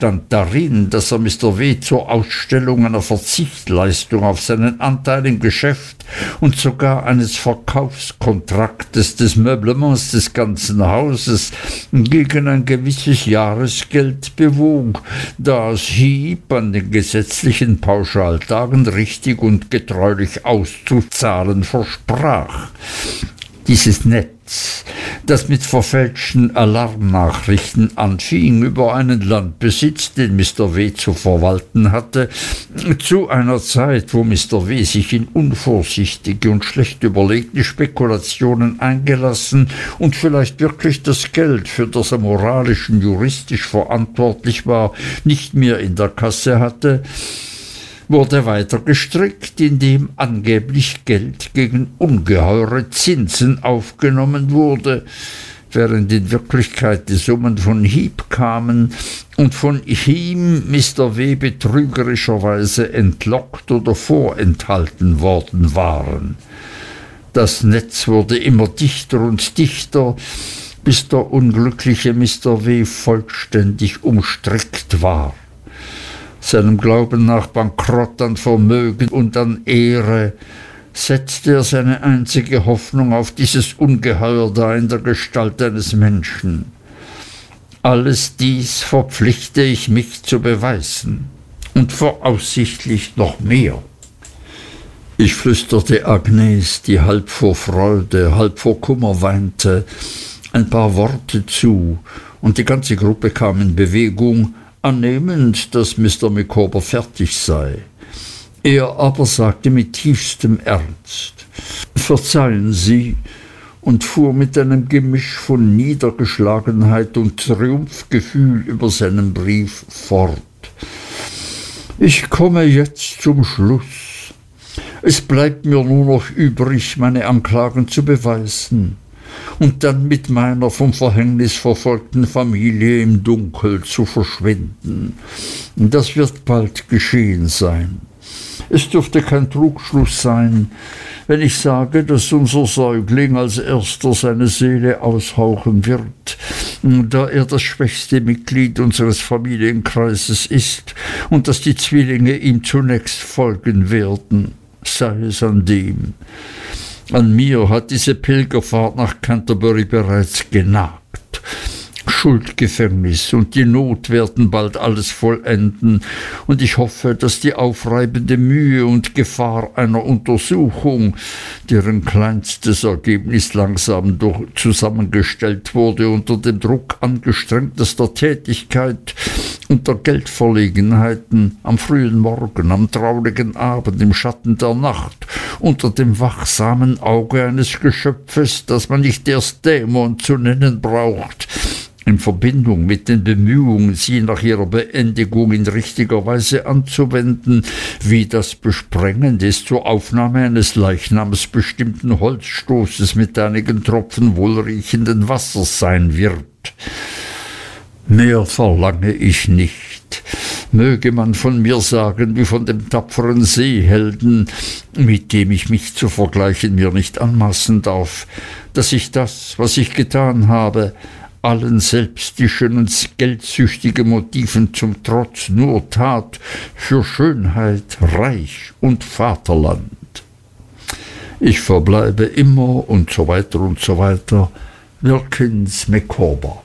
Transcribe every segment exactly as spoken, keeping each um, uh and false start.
bestand darin, dass er Mister W. zur Ausstellung einer Verzichtleistung auf seinen Anteil im Geschäft und sogar eines Verkaufskontraktes des Meublements des ganzen Hauses gegen ein gewisses Jahresgeld bewog, das Heep an den gesetzlichen Pauschaltagen richtig und getreulich auszuzahlen versprach. Dieses Netz, das mit verfälschten Alarmnachrichten anfing über einen Landbesitz, den Mister W. zu verwalten hatte, zu einer Zeit, wo Mister W. sich in unvorsichtige und schlecht überlegte Spekulationen eingelassen und vielleicht wirklich das Geld, für das er moralisch und juristisch verantwortlich war, nicht mehr in der Kasse hatte, wurde weiter gestrickt, indem angeblich Geld gegen ungeheure Zinsen aufgenommen wurde, während in Wirklichkeit die Summen von Heep kamen und von ihm Mister W. betrügerischerweise entlockt oder vorenthalten worden waren. Das Netz wurde immer dichter und dichter, bis der unglückliche Mister W. vollständig umstrickt war. Seinem Glauben nach bankrott an Vermögen und an Ehre, setzte er seine einzige Hoffnung auf dieses Ungeheuer da in der Gestalt eines Menschen. Alles dies verpflichte ich mich zu beweisen, und voraussichtlich noch mehr. Ich flüsterte Agnes, die halb vor Freude, halb vor Kummer weinte, ein paar Worte zu, und die ganze Gruppe kam in Bewegung, annehmend, dass Mister Micawber fertig sei. Er aber sagte mit tiefstem Ernst: »Verzeihen Sie«, und fuhr mit einem Gemisch von Niedergeschlagenheit und Triumphgefühl über seinen Brief fort. »Ich komme jetzt zum Schluss. Es bleibt mir nur noch übrig, meine Anklagen zu beweisen und dann mit meiner vom Verhängnis verfolgten Familie im Dunkel zu verschwinden. Das wird bald geschehen sein. Es dürfte kein Trugschluss sein, wenn ich sage, dass unser Säugling als erster seine Seele aushauchen wird, da er das schwächste Mitglied unseres Familienkreises ist, und dass die Zwillinge ihm zunächst folgen werden, sei es an dem. An mir hat diese Pilgerfahrt nach Canterbury bereits genagt. Schuldgefängnis und die Not werden bald alles vollenden, und ich hoffe, dass die aufreibende Mühe und Gefahr einer Untersuchung, deren kleinstes Ergebnis langsam durch zusammengestellt wurde unter dem Druck angestrengtester Tätigkeit, unter Geldverlegenheiten, am frühen Morgen, am traurigen Abend, im Schatten der Nacht, unter dem wachsamen Auge eines Geschöpfes, das man nicht erst Dämon zu nennen braucht, in Verbindung mit den Bemühungen, sie nach ihrer Beendigung in richtiger Weise anzuwenden, wie das Besprengen des zur Aufnahme eines Leichnams bestimmten Holzstoßes mit einigen Tropfen wohlriechenden Wassers sein wird. Mehr verlange ich nicht. Möge man von mir sagen, wie von dem tapferen Seehelden, mit dem ich mich zu vergleichen mir nicht anmaßen darf, dass ich das, was ich getan habe, allen selbstischen und geldsüchtigen Motiven zum Trotz nur tat für Schönheit, Reich und Vaterland. Ich verbleibe immer und so weiter und so weiter. Wilkins Micawber.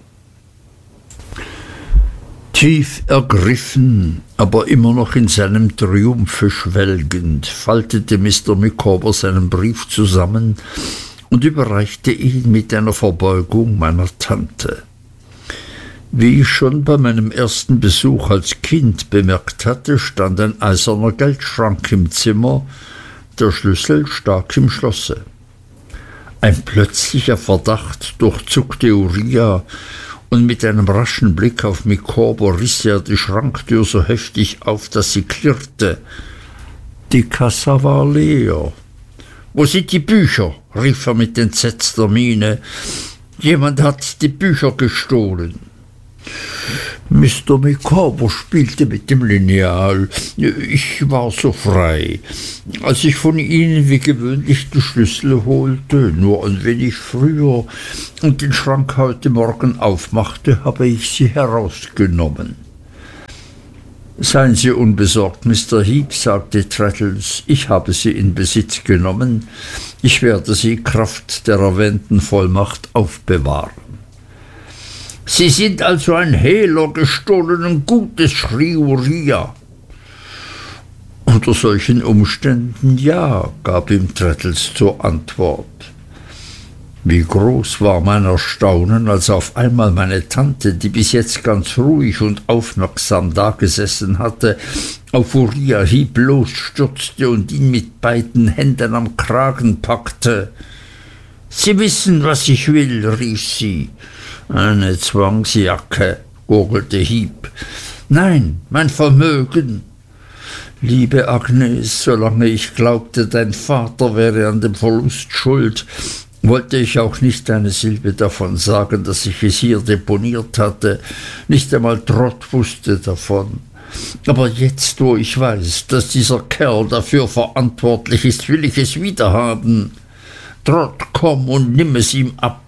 Tief ergriffen, aber immer noch in seinem Triumphe schwelgend, faltete Mister Micawber seinen Brief zusammen und überreichte ihn mit einer Verbeugung meiner Tante. Wie ich schon bei meinem ersten Besuch als Kind bemerkt hatte, stand ein eiserner Geldschrank im Zimmer, der Schlüssel stak im Schlosse. Ein plötzlicher Verdacht durchzuckte Uriah, und mit einem raschen Blick auf Micawber riß er die Schranktür so heftig auf, dass sie klirrte. Die Kassa war leer. »Wo sind die Bücher?« rief er mit entsetzter Miene. »Jemand hat die Bücher gestohlen.« Mister Micawber spielte mit dem Lineal. Ich war so frei. Als ich von Ihnen wie gewöhnlich die Schlüssel holte, nur ein wenig früher, und den Schrank heute Morgen aufmachte, habe ich sie herausgenommen. Seien Sie unbesorgt, Mister Heep, sagte Traddles, ich habe sie in Besitz genommen. Ich werde sie Kraft der erwähnten Vollmacht aufbewahren. Sie sind also ein Hehler gestohlenen Gutes, schrie Uriah. Unter solchen Umständen ja, gab ihm Traddles zur Antwort. Wie groß war mein Erstaunen, als auf einmal meine Tante, die bis jetzt ganz ruhig und aufmerksam dagesessen hatte, auf Uriah Heep losstürzte und ihn mit beiden Händen am Kragen packte. »Sie wissen, was ich will«, rief sie. »Eine Zwangsjacke«, gurgelte Heep. »Nein, mein Vermögen.« »Liebe Agnes, solange ich glaubte, dein Vater wäre an dem Verlust schuld, wollte ich auch nicht eine Silbe davon sagen, dass ich es hier deponiert hatte. Nicht einmal Trott wusste davon. Aber jetzt, wo ich weiß, dass dieser Kerl dafür verantwortlich ist, will ich es wiederhaben. Trott, komm und nimm es ihm ab.«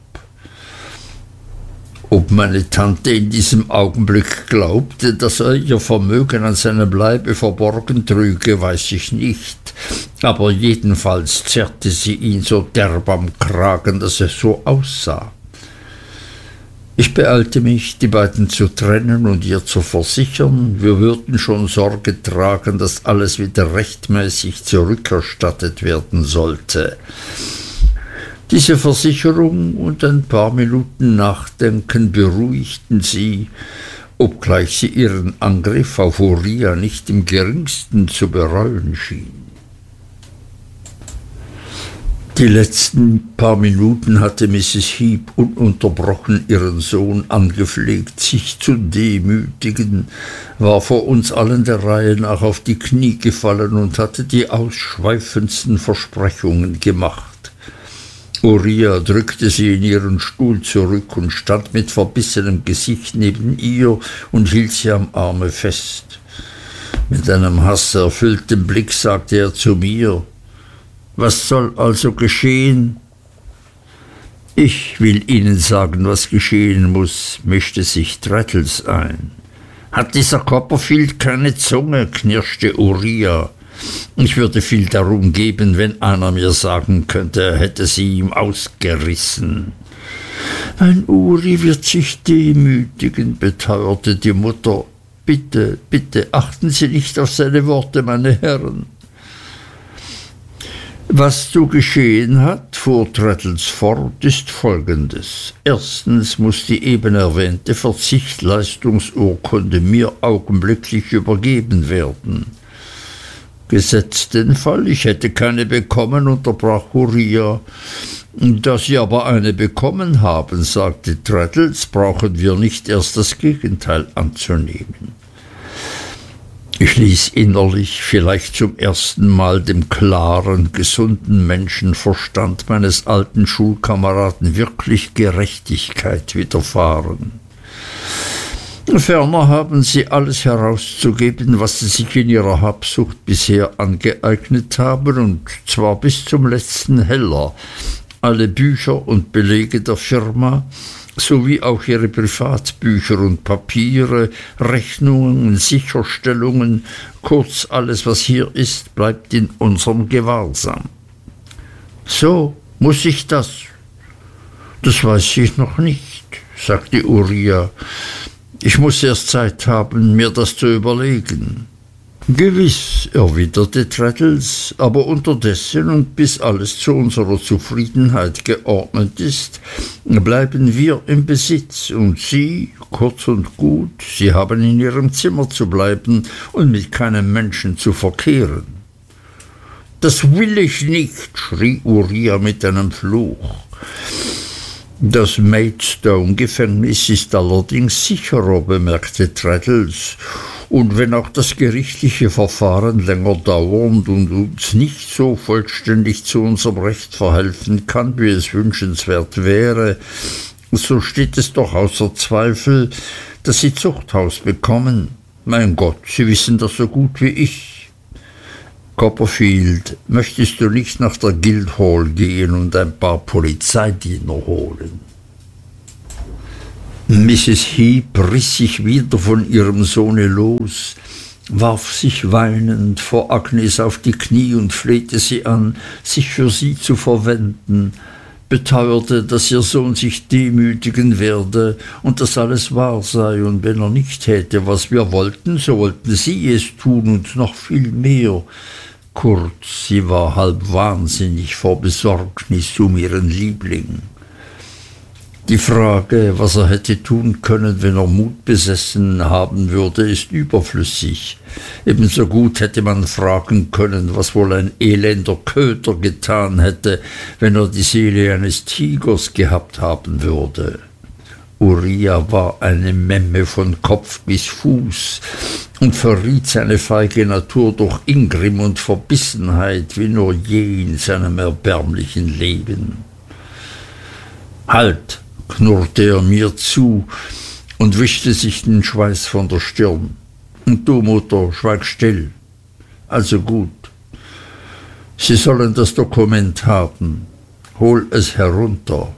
Ob meine Tante in diesem Augenblick glaubte, dass er ihr Vermögen an seinem Leibe verborgen trüge, weiß ich nicht. Aber jedenfalls zerrte sie ihn so derb am Kragen, dass es so aussah. Ich beeilte mich, die beiden zu trennen und ihr zu versichern, wir würden schon Sorge tragen, dass alles wieder rechtmäßig zurückerstattet werden sollte. Diese Versicherung und ein paar Minuten Nachdenken beruhigten sie, obgleich sie ihren Angriff auf Uriah nicht im geringsten zu bereuen schien. Die letzten paar Minuten hatte Misses Heep ununterbrochen ihren Sohn angefleht, sich zu demütigen, war vor uns allen der Reihe nach auf die Knie gefallen und hatte die ausschweifendsten Versprechungen gemacht. Uriah drückte sie in ihren Stuhl zurück und stand mit verbissenem Gesicht neben ihr und hielt sie am Arme fest. Mit einem hasserfüllten Blick sagte er zu mir: »Was soll also geschehen?« »Ich will Ihnen sagen, was geschehen muss«, mischte sich Traddles ein. »Hat dieser Copperfield keine Zunge?« knirschte Uriah. »Ich würde viel darum geben, wenn einer mir sagen könnte, er hätte sie ihm ausgerissen.« »Mein Uri wird sich demütigen«, beteuerte die Mutter. »Bitte, bitte, achten Sie nicht auf seine Worte, meine Herren.« »Was zu geschehen hat«, fuhr Traddles fort, »ist Folgendes. Erstens muß die eben erwähnte Verzichtleistungsurkunde mir augenblicklich übergeben werden.« »Gesetzt den Fall, ich hätte keine bekommen«, unterbrach Uriah. »Da Sie aber eine bekommen haben«, sagte Traddles, »brauchen wir nicht erst das Gegenteil anzunehmen.« Ich ließ innerlich, vielleicht zum ersten Mal, dem klaren, gesunden Menschenverstand meines alten Schulkameraden wirklich Gerechtigkeit widerfahren. Ferner haben sie alles herauszugeben, was sie sich in ihrer Habsucht bisher angeeignet haben, und zwar bis zum letzten Heller, alle Bücher und Belege der Firma, sowie auch ihre Privatbücher und Papiere, Rechnungen, Sicherstellungen, kurz alles, was hier ist, bleibt in unserem Gewahrsam. »So, muß ich das?« »Das weiß ich noch nicht«, sagte Uriah. »Ich muß erst Zeit haben, mir das zu überlegen.« »Gewiß«, erwiderte Traddles, »aber unterdessen und bis alles zu unserer Zufriedenheit geordnet ist, bleiben wir im Besitz, und Sie, kurz und gut, Sie haben in Ihrem Zimmer zu bleiben und mit keinem Menschen zu verkehren.« »Das will ich nicht«, schrie Uriah mit einem Fluch. »Das Maidstone-Gefängnis ist allerdings sicherer«, bemerkte Traddles, »und wenn auch das gerichtliche Verfahren länger dauern und uns nicht so vollständig zu unserem Recht verhelfen kann, wie es wünschenswert wäre, so steht es doch außer Zweifel, dass Sie Zuchthaus bekommen. Mein Gott, Sie wissen das so gut wie ich. Copperfield, möchtest du nicht nach der Guildhall gehen und ein paar Polizeidiener holen?« Misses Heep riß sich wieder von ihrem Sohne los, warf sich weinend vor Agnes auf die Knie und flehte sie an, sich für sie zu verwenden, beteuerte, daß ihr Sohn sich demütigen werde und daß alles wahr sei, und wenn er nicht täte, was wir wollten, so wollten sie es tun und noch viel mehr. Kurz, sie war halb wahnsinnig vor Besorgnis um ihren Liebling. Die Frage, was er hätte tun können, wenn er Mut besessen haben würde, ist überflüssig. Ebenso gut hätte man fragen können, was wohl ein elender Köter getan hätte, wenn er die Seele eines Tigers gehabt haben würde. Uriah war eine Memme von Kopf bis Fuß und verriet seine feige Natur durch Ingrimm und Verbissenheit wie nur je in seinem erbärmlichen Leben. »Halt!« knurrte er mir zu und wischte sich den Schweiß von der Stirn. »Und du, Mutter, schweig still. Also gut. Sie sollen das Dokument haben. Hol es herunter.«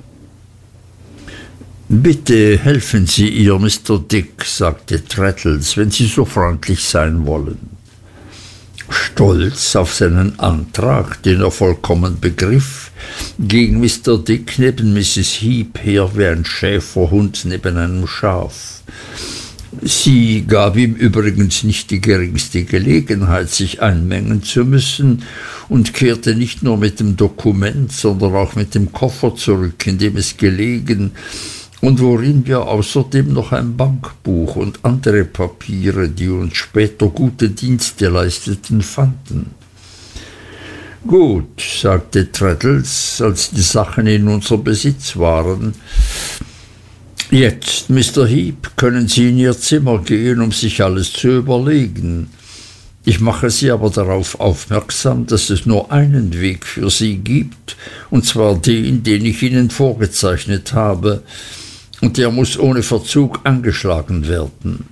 »Bitte helfen Sie ihr, Mister Dick«, sagte Traddles, »wenn Sie so freundlich sein wollen.« Stolz auf seinen Antrag, den er vollkommen begriff, ging Mister Dick neben Misses Heep her wie ein Schäferhund neben einem Schaf. Sie gab ihm übrigens nicht die geringste Gelegenheit, sich einmengen zu müssen, und kehrte nicht nur mit dem Dokument, sondern auch mit dem Koffer zurück, in dem es gelegen, und worin wir außerdem noch ein Bankbuch und andere Papiere, die uns später gute Dienste leisteten, fanden. »Gut«, sagte Traddles, als die Sachen in unserem Besitz waren. »Jetzt, Mister Heep, können Sie in Ihr Zimmer gehen, um sich alles zu überlegen. Ich mache Sie aber darauf aufmerksam, dass es nur einen Weg für Sie gibt, und zwar den, den ich Ihnen vorgezeichnet habe, und der muss ohne Verzug angeschlagen werden.«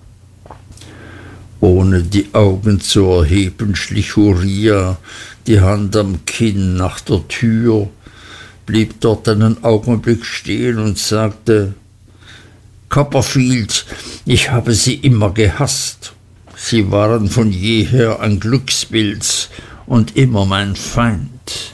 Ohne die Augen zu erheben, schlich Uriah, die Hand am Kinn, nach der Tür, blieb dort einen Augenblick stehen und sagte: »Copperfield, ich habe Sie immer gehasst. Sie waren von jeher ein Glückspilz und immer mein Feind.«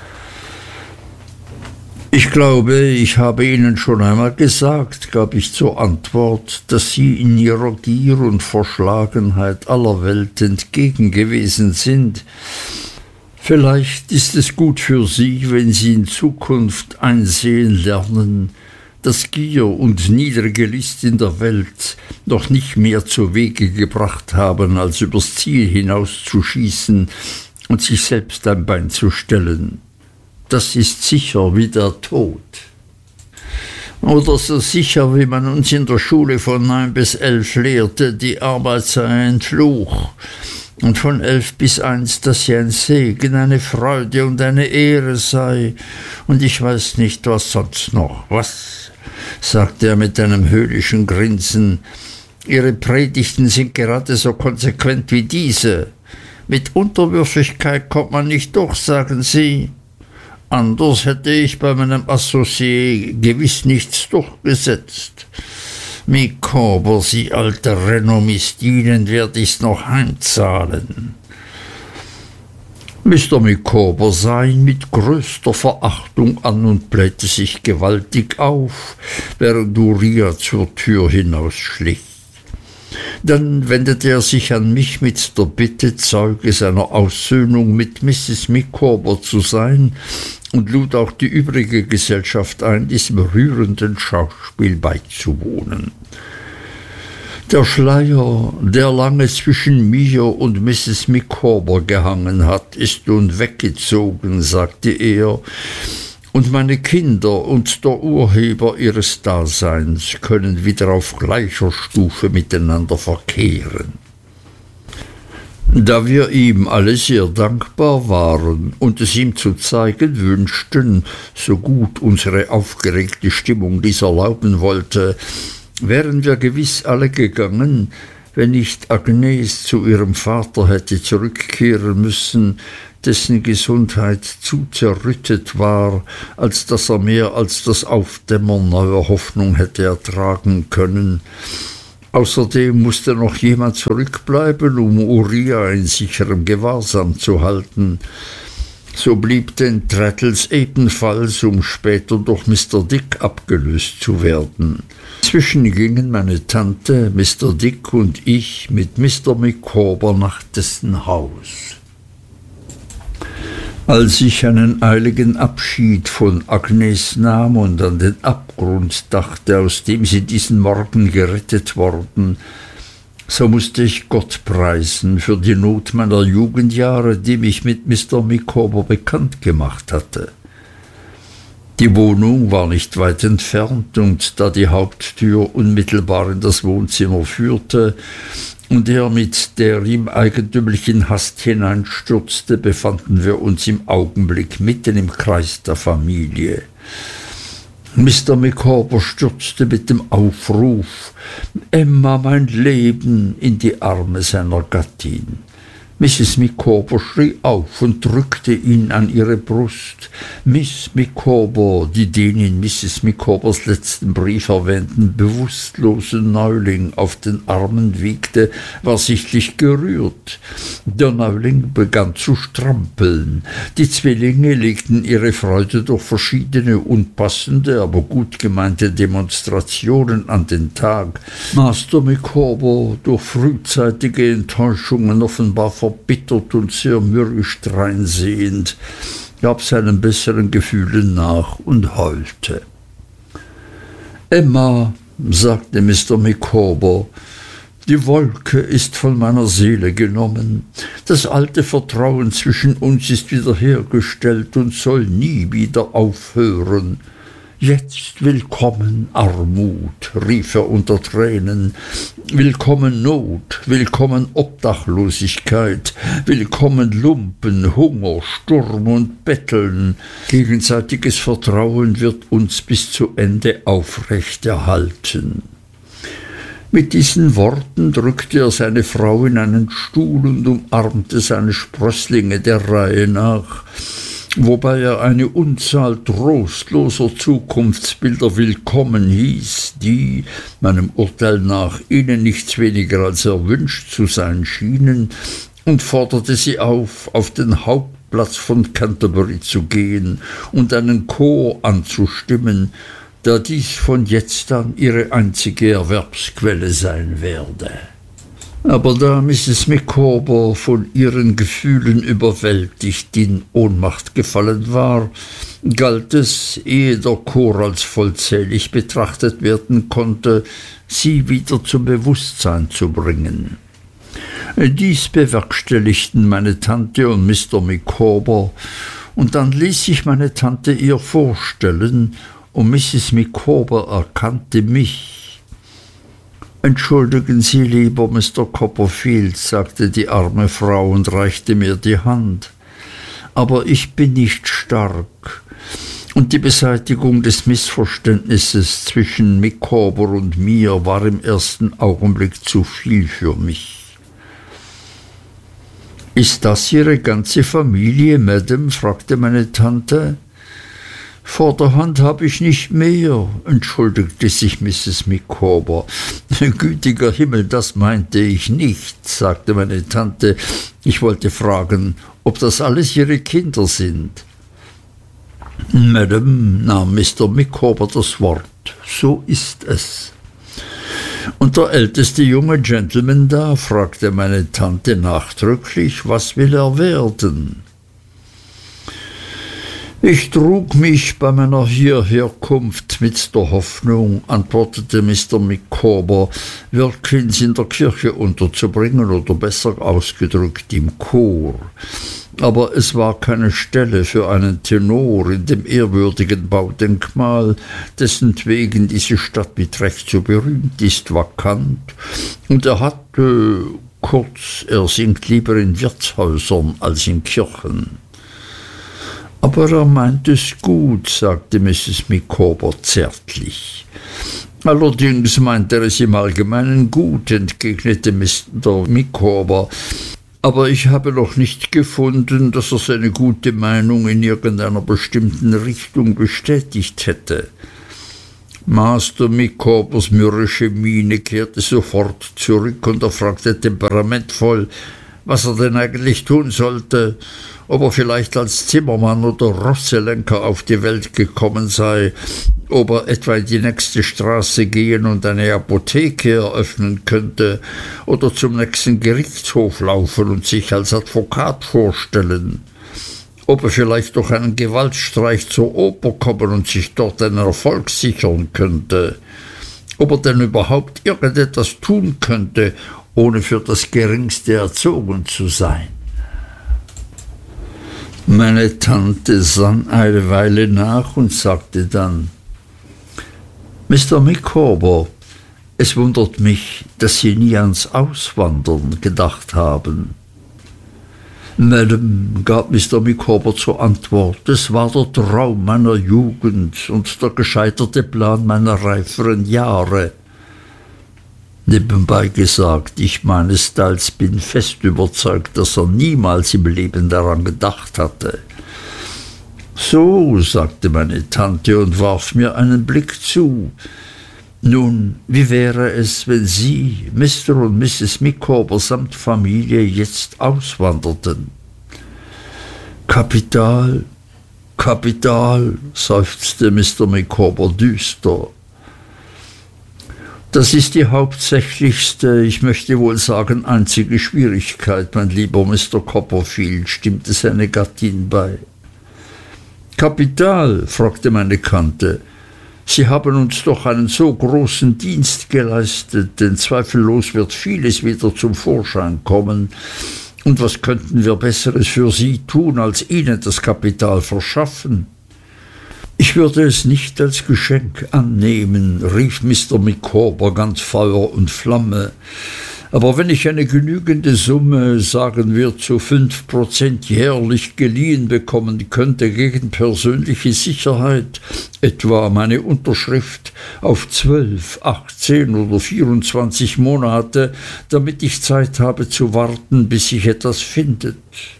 »Ich glaube, ich habe Ihnen schon einmal gesagt«, gab ich zur Antwort, »dass Sie in Ihrer Gier und Verschlagenheit aller Welt entgegen gewesen sind. Vielleicht ist es gut für Sie, wenn Sie in Zukunft einsehen lernen, dass Gier und niedrige List in der Welt noch nicht mehr zu Wege gebracht haben, als übers Ziel hinauszuschießen und sich selbst ein Bein zu stellen. Das ist sicher wie der Tod. Oder so sicher, wie man uns in der Schule von neun bis elf lehrte, die Arbeit sei ein Fluch, und von elf bis eins, dass sie ein Segen, eine Freude und eine Ehre sei, und ich weiß nicht, was sonst noch. Was?« sagte er mit einem höhnischen Grinsen. »Ihre Predigten sind gerade so konsequent wie diese. Mit Unterwürfigkeit kommt man nicht durch, sagen Sie. Anders hätte ich bei meinem Associé gewiss nichts durchgesetzt. Micawber, Sie alter Renommist, Ihnen werde ich's noch heimzahlen.« Mister Micawber sah ihn mit größter Verachtung an und blähte sich gewaltig auf, während Uriah zur Tür hinausschlich. Dann wendete er sich an mich mit der Bitte, Zeuge seiner Aussöhnung mit Misses Micawber zu sein, und lud auch die übrige Gesellschaft ein, diesem rührenden Schauspiel beizuwohnen. »Der Schleier, der lange zwischen mir und Misses Micawber gehangen hat, ist nun weggezogen«, sagte er, »und meine Kinder und der Urheber ihres Daseins können wieder auf gleicher Stufe miteinander verkehren.« Da wir ihm alle sehr dankbar waren und es ihm zu zeigen wünschten, so gut unsere aufgeregte Stimmung dies erlauben wollte, wären wir gewiß alle gegangen, wenn nicht Agnes zu ihrem Vater hätte zurückkehren müssen, dessen Gesundheit zu zerrüttet war, als dass er mehr als das Aufdämmern neuer Hoffnung hätte ertragen können, Außerdem musste noch jemand zurückbleiben, um Uriah in sicherem Gewahrsam zu halten. So blieb denn Traddles ebenfalls, um später durch Mister Dick abgelöst zu werden. Inzwischen gingen meine Tante, Mister Dick und ich mit Mister Micawber nach dessen Haus. Als ich einen eiligen Abschied von Agnes nahm und an den Abgrund dachte, aus dem sie diesen Morgen gerettet worden, so mußte ich Gott preisen für die Not meiner Jugendjahre, die mich mit Mister Micawber bekannt gemacht hatte. Die Wohnung war nicht weit entfernt, und da die Haupttür unmittelbar in das Wohnzimmer führte und er mit der ihm eigentümlichen Hast hineinstürzte, befanden wir uns im Augenblick mitten im Kreis der Familie. Mister Micawber stürzte mit dem Aufruf »Emma, mein Leben« in die Arme seiner Gattin. Misses Micawber schrie auf und drückte ihn an ihre Brust. Miss Micawber, die den in Misses Micawbers letzten Brief erwähnten bewusstlosen Neuling auf den Armen wiegte, war sichtlich gerührt. Der Neuling begann zu strampeln. Die Zwillinge legten ihre Freude durch verschiedene unpassende, aber gut gemeinte Demonstrationen an den Tag. Master Micawber, durch frühzeitige Enttäuschungen offenbar verbittert und sehr mürrisch dreinsehend, gab seinen besseren Gefühlen nach und heulte. »Emma«, sagte Mister Micawber, »die Wolke ist von meiner Seele genommen. Das alte Vertrauen zwischen uns ist wiederhergestellt und soll nie wieder aufhören. Jetzt willkommen Armut«, rief er unter Tränen, »willkommen Not, willkommen Obdachlosigkeit, willkommen Lumpen, Hunger, Sturm und Betteln. Gegenseitiges Vertrauen wird uns bis zu Ende aufrechterhalten.« Mit diesen Worten drückte er seine Frau in einen Stuhl und umarmte seine Sprösslinge der Reihe nach, wobei er eine Unzahl trostloser Zukunftsbilder willkommen hieß, die, meinem Urteil nach, ihnen nichts weniger als erwünscht zu sein schienen, und forderte sie auf, auf den Hauptplatz von Canterbury zu gehen und einen Chor anzustimmen, da dies von jetzt an ihre einzige Erwerbsquelle sein werde. Aber da Misses Micawber von ihren Gefühlen überwältigt in Ohnmacht gefallen war, galt es, ehe der Chor als vollzählig betrachtet werden konnte, sie wieder zum Bewusstsein zu bringen. Dies bewerkstelligten meine Tante und Mister Micawber, und dann ließ sich meine Tante ihr vorstellen, und Misses Micawber erkannte mich. »Entschuldigen Sie, lieber Mister Copperfield«, sagte die arme Frau und reichte mir die Hand, »aber ich bin nicht stark, und die Beseitigung des Missverständnisses zwischen Micawber und mir war im ersten Augenblick zu viel für mich.« »Ist das Ihre ganze Familie, Madame?« fragte meine Tante. »Vorderhand habe ich nicht mehr«, entschuldigte sich Misses Micawber. »Gütiger Himmel, das meinte ich nicht«, sagte meine Tante. »Ich wollte fragen, ob das alles Ihre Kinder sind.« »Madame«, nahm Mister Micawber das Wort, »so ist es.« »Und der älteste junge Gentleman da«, fragte meine Tante nachdrücklich, »was will er werden?« »Ich trug mich bei meiner Hierherkunft mit der Hoffnung«, antwortete Mister Micawber, »Wilkins in der Kirche unterzubringen, oder besser ausgedrückt im Chor. Aber es war keine Stelle für einen Tenor in dem ehrwürdigen Baudenkmal, dessentwegen diese Stadt mit Recht so berühmt ist, vakant, und er hat, äh, kurz, er singt lieber in Wirtshäusern als in Kirchen.« »Aber er meint es gut«, sagte Misses Micawber zärtlich. »Allerdings meint er es im Allgemeinen gut«, entgegnete Mister Micawber, »aber ich habe noch nicht gefunden, dass er seine gute Meinung in irgendeiner bestimmten Richtung bestätigt hätte.« Master Micawbers mürrische Miene kehrte sofort zurück und er fragte temperamentvoll, was er denn eigentlich tun sollte, ob er vielleicht als Zimmermann oder Rosselenker auf die Welt gekommen sei, ob er etwa in die nächste Straße gehen und eine Apotheke eröffnen könnte oder zum nächsten Gerichtshof laufen und sich als Advokat vorstellen, ob er vielleicht durch einen Gewaltstreich zur Oper kommen und sich dort einen Erfolg sichern könnte, ob er denn überhaupt irgendetwas tun könnte, ohne für das Geringste erzogen zu sein. Meine Tante sann eine Weile nach und sagte dann: Mister Micawber, es wundert mich, dass Sie nie ans Auswandern gedacht haben. Madam, gab Mister Micawber zur Antwort, es war der Traum meiner Jugend und der gescheiterte Plan meiner reiferen Jahre. Nebenbei gesagt, ich meinesteils bin fest überzeugt, dass er niemals im Leben daran gedacht hatte. So, sagte meine Tante und warf mir einen Blick zu. Nun, wie wäre es, wenn Sie, Mister und Misses Micawber samt Familie jetzt auswanderten? Kapital, Kapital, seufzte Mister Micawber düster. Das ist die hauptsächlichste, ich möchte wohl sagen einzige Schwierigkeit, mein lieber Mister Copperfield, stimmte seine Gattin bei. Kapital, fragte meine Tante. Sie haben uns doch einen so großen Dienst geleistet, denn zweifellos wird vieles wieder zum Vorschein kommen. Und was könnten wir Besseres für Sie tun, als Ihnen das Kapital verschaffen? Ich würde es nicht als Geschenk annehmen, rief Mister Micawber ganz Feuer und Flamme. Aber wenn ich eine genügende Summe, sagen wir zu fünf Prozent jährlich geliehen bekommen könnte gegen persönliche Sicherheit, etwa meine Unterschrift auf zwölf, achtzehn oder vierundzwanzig Monate, damit ich Zeit habe zu warten, bis sich etwas findet.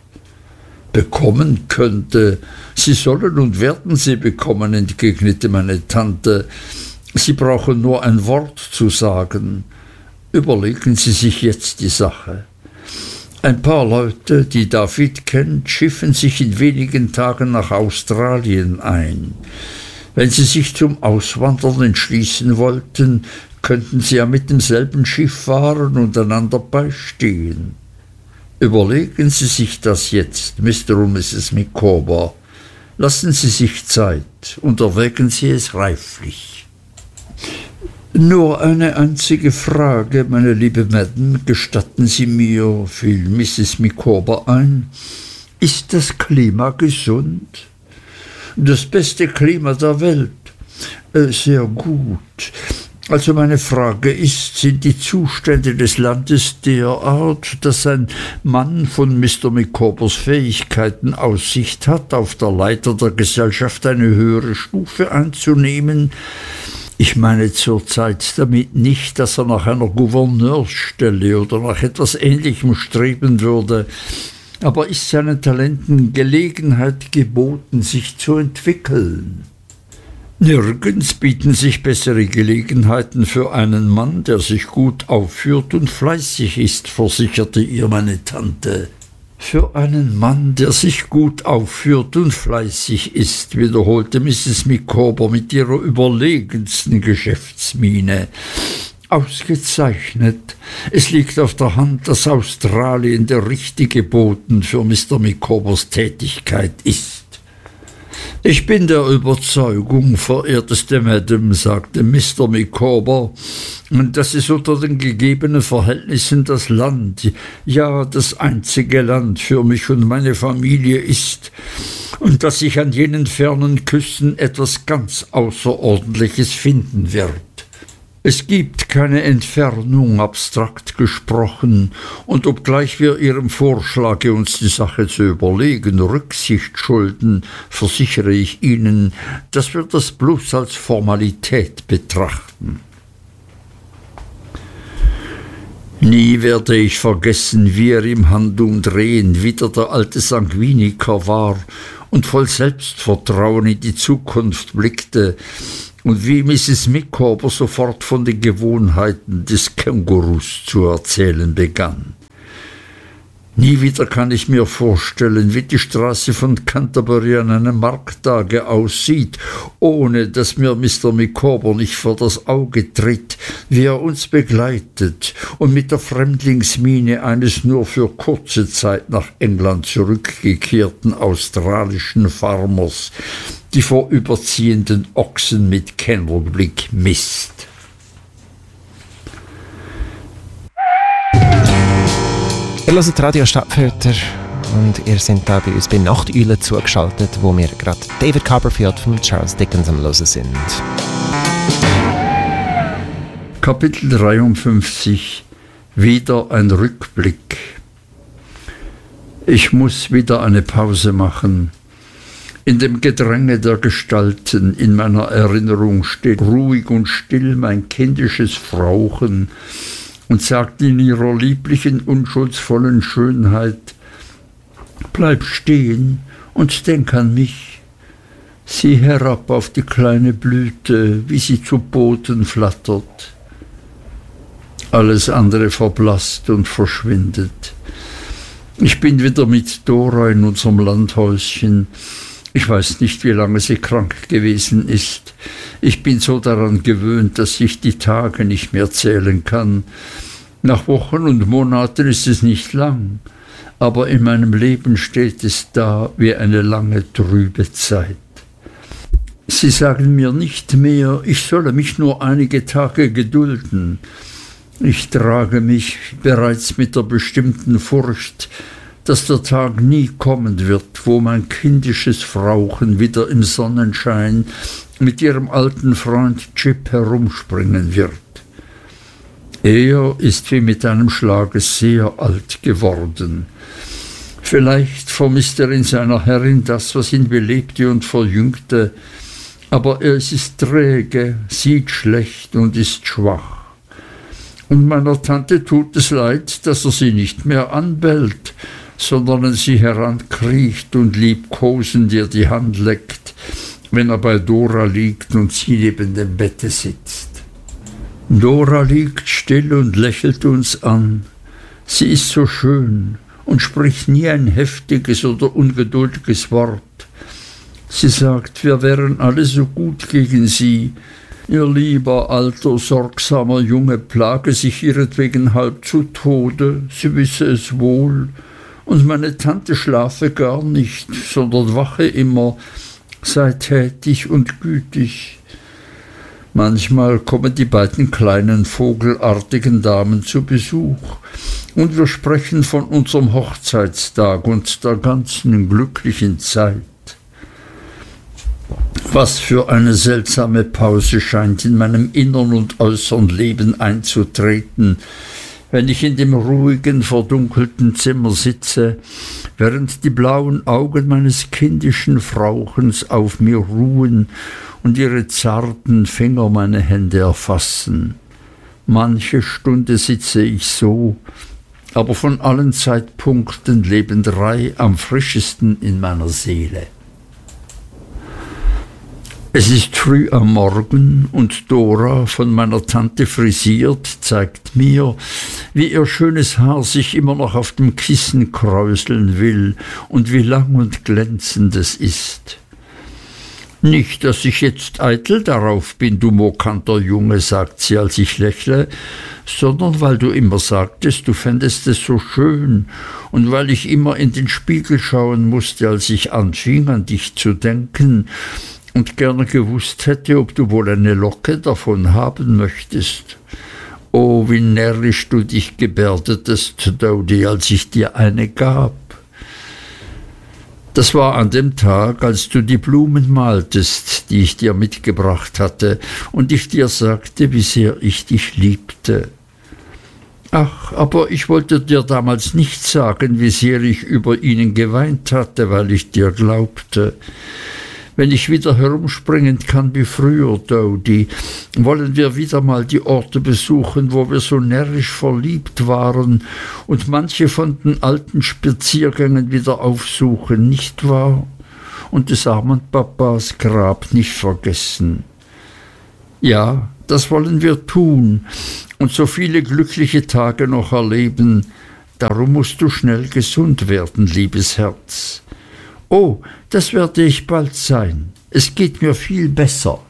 Bekommen könnte. Sie sollen und werden sie bekommen, entgegnete meine Tante. Sie brauchen nur ein Wort zu sagen. Überlegen Sie sich jetzt die Sache. Ein paar Leute, die David kennt, schiffen sich in wenigen Tagen nach Australien ein. Wenn Sie sich zum Auswandern entschließen wollten, könnten Sie ja mit demselben Schiff fahren und einander beistehen. Überlegen Sie sich das jetzt, Mister und Misses Micawber. Lassen Sie sich Zeit und erwägen Sie es reiflich. Nur eine einzige Frage, meine liebe Madame, gestatten Sie mir, fiel Misses Micawber ein. Ist das Klima gesund? Das beste Klima der Welt. Äh, sehr gut. Also meine Frage ist, sind die Zustände des Landes derart, dass ein Mann von Mister Micawbers Fähigkeiten Aussicht hat, auf der Leiter der Gesellschaft eine höhere Stufe einzunehmen? Ich meine zurzeit damit nicht, dass er nach einer Gouverneursstelle oder nach etwas Ähnlichem streben würde, aber ist seinen Talenten Gelegenheit geboten, sich zu entwickeln? Nirgends bieten sich bessere Gelegenheiten für einen Mann, der sich gut aufführt und fleißig ist, versicherte ihr meine Tante. Für einen Mann, der sich gut aufführt und fleißig ist, wiederholte Misses Micawber mit ihrer überlegensten Geschäftsmiene. Ausgezeichnet. Es liegt auf der Hand, dass Australien der richtige Boden für Mister Micawbers Tätigkeit ist. Ich bin der Überzeugung, verehrteste Madame, sagte Mister Micawber, dass es unter den gegebenen Verhältnissen das Land, ja das einzige Land für mich und meine Familie ist, und dass sich an jenen fernen Küsten etwas ganz Außerordentliches finden wird. Es gibt keine Entfernung, abstrakt gesprochen, und obgleich wir Ihrem Vorschlage, uns die Sache zu überlegen, Rücksicht schulden, versichere ich Ihnen, dass wir das bloß als Formalität betrachten. Nie werde ich vergessen, wie er im Handumdrehen wieder der alte Sanguiniker war und voll Selbstvertrauen in die Zukunft blickte und wie Misses Micawber sofort von den Gewohnheiten des Kängurus zu erzählen begann. Nie wieder kann ich mir vorstellen, wie die Straße von Canterbury an einem Markttage aussieht, ohne dass mir Mister Micawber nicht vor das Auge tritt, wie er uns begleitet und mit der Fremdlingsmiene eines nur für kurze Zeit nach England zurückgekehrten australischen Farmers die vorüberziehenden Ochsen mit Kennerblick misst. Ihr hört Radio Stadtfilter und ihr seid da bei uns bei Nachteule zugeschaltet, wo wir gerade David Copperfield von Charles Dickens am Hören sind. Kapitel dreiundfünfzig. Wieder ein Rückblick. Ich muss wieder eine Pause machen. In dem Gedränge der Gestalten in meiner Erinnerung steht ruhig und still mein kindisches Frauchen und sagt in ihrer lieblichen, unschuldsvollen Schönheit: Bleib stehen und denk an mich. Sieh herab auf die kleine Blüte, wie sie zu Boden flattert. Alles andere verblasst und verschwindet. Ich bin wieder mit Dora in unserem Landhäuschen. Ich weiß nicht, wie lange sie krank gewesen ist. Ich bin so daran gewöhnt, dass ich die Tage nicht mehr zählen kann. Nach Wochen und Monaten ist es nicht lang, aber in meinem Leben steht es da wie eine lange trübe Zeit. Sie sagen mir nicht mehr, ich solle mich nur einige Tage gedulden. Ich trage mich bereits mit der bestimmten Furcht, dass der Tag nie kommen wird, wo mein kindisches Frauchen wieder im Sonnenschein mit ihrem alten Freund Jip herumspringen wird. Er ist wie mit einem Schlage sehr alt geworden. Vielleicht vermisst er in seiner Herrin das, was ihn belebte und verjüngte, aber er ist träge, sieht schlecht und ist schwach. Und meiner Tante tut es leid, dass er sie nicht mehr anbellt, sondern an sie herankriecht und liebkosend ihr die Hand leckt, wenn er bei Dora liegt und sie neben dem Bette sitzt. Dora liegt still und lächelt uns an. Sie ist so schön und spricht nie ein heftiges oder ungeduldiges Wort. Sie sagt, wir wären alle so gut gegen sie. Ihr lieber, alter, sorgsamer Junge plage sich ihretwegen halb zu Tode, sie wisse es wohl. Und meine Tante schlafe gar nicht, sondern wache immer, sei tätig und gütig. Manchmal kommen die beiden kleinen vogelartigen Damen zu Besuch, und wir sprechen von unserem Hochzeitstag und der ganzen glücklichen Zeit. Was für eine seltsame Pause scheint in meinem innern und äußern Leben einzutreten, wenn ich in dem ruhigen, verdunkelten Zimmer sitze, während die blauen Augen meines kindischen Frauchens auf mir ruhen und ihre zarten Finger meine Hände erfassen. Manche Stunde sitze ich so, aber von allen Zeitpunkten leben drei am frischesten in meiner Seele. Es ist früh am Morgen und Dora, von meiner Tante frisiert, zeigt mir, wie ihr schönes Haar sich immer noch auf dem Kissen kräuseln will und wie lang und glänzend es ist. Nicht, dass ich jetzt eitel darauf bin, du mokanter Junge, sagt sie, als ich lächle, sondern weil du immer sagtest, du fändest es so schön und weil ich immer in den Spiegel schauen musste, als ich anfing, an dich zu denken und gerne gewusst hätte, ob du wohl eine Locke davon haben möchtest. Oh, wie närrisch du dich gebärdetest, Dodi, als ich dir eine gab. Das war an dem Tag, als du die Blumen maltest, die ich dir mitgebracht hatte, und ich dir sagte, wie sehr ich dich liebte. Ach, aber ich wollte dir damals nicht sagen, wie sehr ich über ihnen geweint hatte, weil ich dir glaubte. Wenn ich wieder herumspringen kann wie früher, Dodi, wollen wir wieder mal die Orte besuchen, wo wir so närrisch verliebt waren und manche von den alten Spaziergängen wieder aufsuchen, nicht wahr? und des armen Papas Grab nicht vergessen. Ja, das wollen wir tun und so viele glückliche Tage noch erleben. Darum musst du schnell gesund werden, liebes Herz. Oh, das werde ich bald sein. Es geht mir viel besser.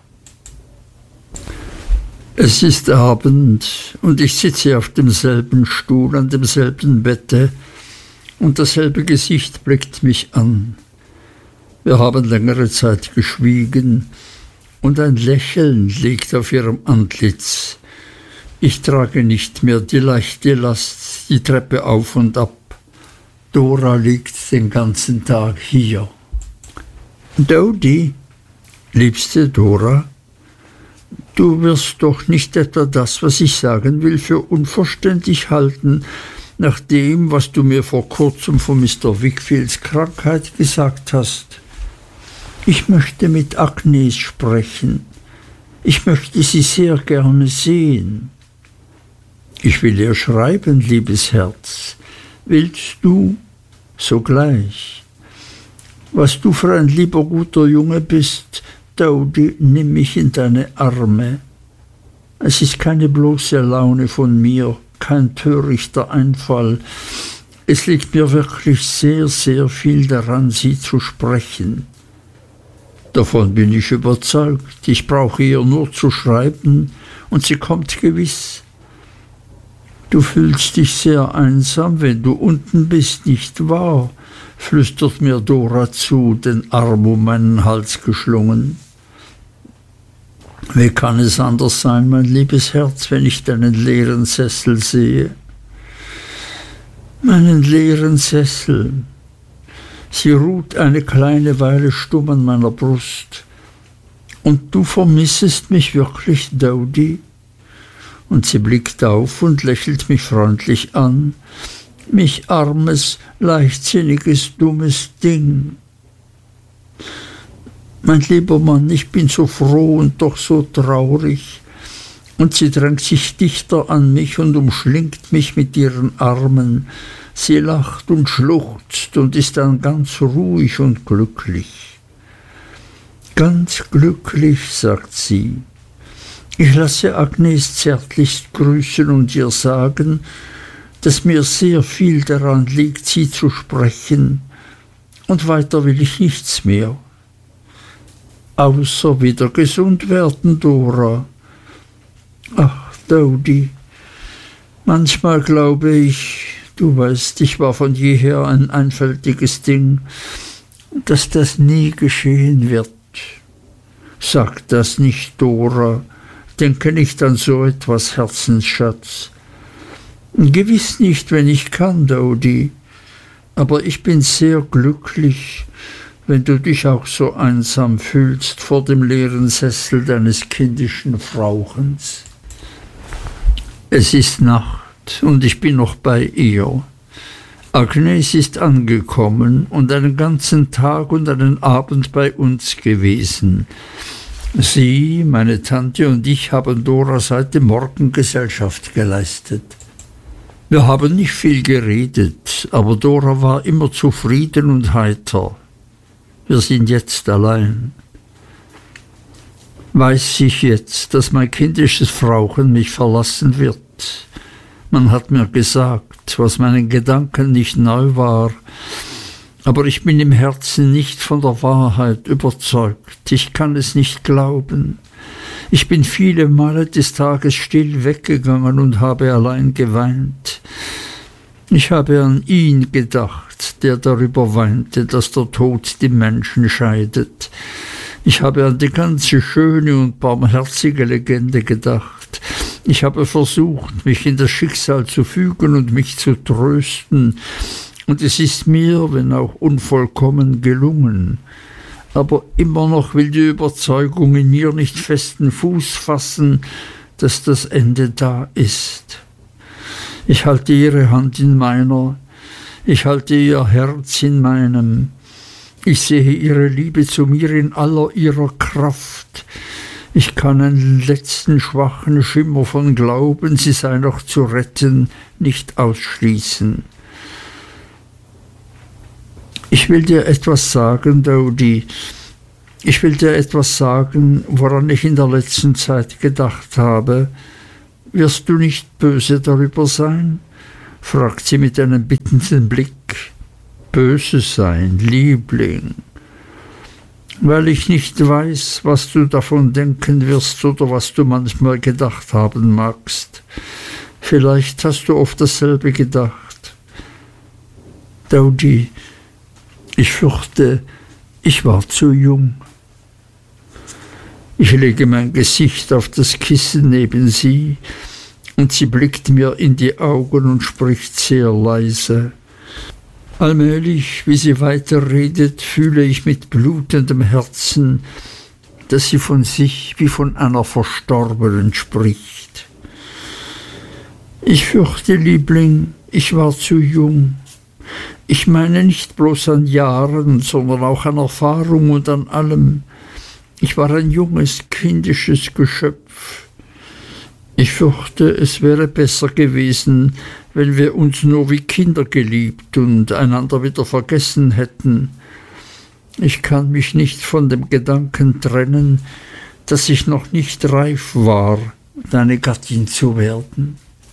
Es ist Abend und ich sitze auf demselben Stuhl, an demselben Bette und dasselbe Gesicht blickt mich an. Wir haben längere Zeit geschwiegen und ein Lächeln liegt auf ihrem Antlitz. Ich trage nicht mehr die leichte Last die Treppe auf und ab. Dora liegt den ganzen Tag hier. Dodi, liebste Dora, du wirst doch nicht etwa das, was ich sagen will, für unverständlich halten, nach dem, was du mir vor kurzem von Mister Wickfields Krankheit gesagt hast. Ich möchte mit Agnes sprechen. Ich möchte sie sehr gerne sehen. Ich will ihr schreiben, liebes Herz. Willst du? Sogleich. Was du für ein lieber guter Junge bist, Dodi, nimm mich in deine Arme. Es ist keine bloße Laune von mir, kein törichter Einfall. Es liegt mir wirklich sehr, sehr viel daran, sie zu sprechen. Davon bin ich überzeugt. Ich brauche ihr nur zu schreiben, und sie kommt gewiss. Du fühlst dich sehr einsam, wenn du unten bist, nicht wahr? Flüstert mir Dora zu, den Arm um meinen Hals geschlungen. Wie kann es anders sein, mein liebes Herz, wenn ich deinen leeren Sessel sehe? Meinen leeren Sessel. Sie ruht eine kleine Weile stumm an meiner Brust. Und du vermissest mich wirklich, Dodi? Und sie blickt auf und lächelt mich freundlich an. Mich armes, leichtsinniges, dummes Ding. Mein lieber Mann, ich bin so froh und doch so traurig. Und sie drängt sich dichter an mich und umschlingt mich mit ihren Armen. Sie lacht und schluchzt und ist dann ganz ruhig und glücklich. Ganz glücklich, sagt sie. Ich lasse Agnes zärtlichst grüßen und ihr sagen, dass mir sehr viel daran liegt, sie zu sprechen, und weiter will ich nichts mehr. Außer wieder gesund werden, Dora. Ach, Dodi, manchmal glaube ich, du weißt, ich war von jeher ein einfältiges Ding, dass das nie geschehen wird. Sag das nicht, Dora. Denke nicht an so etwas, Herzensschatz. Gewiss nicht, wenn ich kann, Dodi. Aber ich bin sehr glücklich, wenn du dich auch so einsam fühlst vor dem leeren Sessel deines kindischen Frauchens. Es ist Nacht und ich bin noch bei ihr. Agnes ist angekommen und einen ganzen Tag und einen Abend bei uns gewesen. Sie, meine Tante und ich haben Dora seit dem Morgen Gesellschaft geleistet. Wir haben nicht viel geredet, aber Dora war immer zufrieden und heiter. Wir sind jetzt allein. Weiß ich jetzt, dass mein kindisches Frauchen mich verlassen wird. Man hat mir gesagt, was meinen Gedanken nicht neu war, aber ich bin im Herzen nicht von der Wahrheit überzeugt. Ich kann es nicht glauben. Ich bin viele Male des Tages still weggegangen und habe allein geweint. Ich habe an ihn gedacht, der darüber weinte, dass der Tod die Menschen scheidet. Ich habe an die ganze schöne und barmherzige Legende gedacht. Ich habe versucht, mich in das Schicksal zu fügen und mich zu trösten, und es ist mir, wenn auch unvollkommen, gelungen. Aber immer noch will die Überzeugung in mir nicht festen Fuß fassen, dass das Ende da ist. Ich halte ihre Hand in meiner, ich halte ihr Herz in meinem, ich sehe ihre Liebe zu mir in aller ihrer Kraft. Ich kann einen letzten schwachen Schimmer von Glauben, sie sei noch zu retten, nicht ausschließen. Ich Ich will dir etwas sagen, Dodi. Ich will dir etwas sagen, woran ich in der letzten Zeit gedacht habe. Wirst du nicht böse darüber sein? Fragt sie mit einem bittenden Blick. Böse sein, Liebling. Weil ich nicht weiß, was du davon denken wirst oder was du manchmal gedacht haben magst. Vielleicht hast du oft dasselbe gedacht. Dodi, ich fürchte, ich war zu jung. Ich lege mein Gesicht auf das Kissen neben sie, und sie blickt mir in die Augen und spricht sehr leise. Allmählich, wie sie weiterredet, fühle ich mit blutendem Herzen, dass sie von sich wie von einer Verstorbenen spricht. Ich fürchte, Liebling, ich war zu jung. Ich meine nicht bloß an Jahren, sondern auch an Erfahrung und an allem. Ich war ein junges, kindisches Geschöpf. Ich fürchte, es wäre besser gewesen, wenn wir uns nur wie Kinder geliebt und einander wieder vergessen hätten. Ich kann mich nicht von dem Gedanken trennen, dass ich noch nicht reif war, deine Gattin zu werden.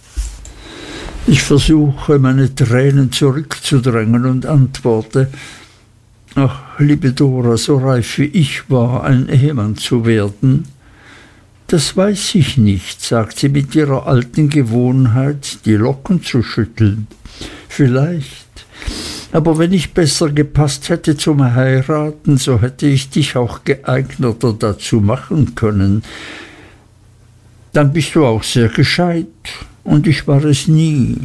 Ich versuche, meine Tränen zurückzudrängen und antworte: Ach, liebe Dora, so reif wie ich war, ein Ehemann zu werden, das weiß ich nicht, sagt sie mit ihrer alten Gewohnheit, die Locken zu schütteln. Vielleicht. Aber wenn ich besser gepasst hätte zum Heiraten, so hätte ich dich auch geeigneter dazu machen können. Dann bist du auch sehr gescheit, und ich war es nie.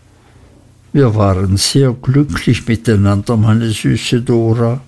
Wir waren sehr glücklich miteinander, meine süße Dora.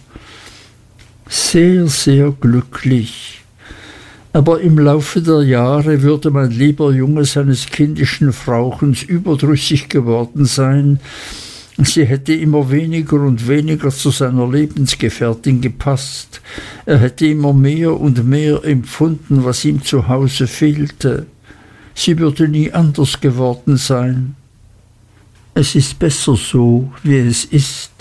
Sehr, sehr glücklich. Aber im Laufe der Jahre würde mein lieber Junge seines kindischen Frauchens überdrüssig geworden sein. Sie hätte immer weniger und weniger zu seiner Lebensgefährtin gepasst. Er hätte immer mehr und mehr empfunden, was ihm zu Hause fehlte. Sie würde nie anders geworden sein. Es ist besser so, wie es ist.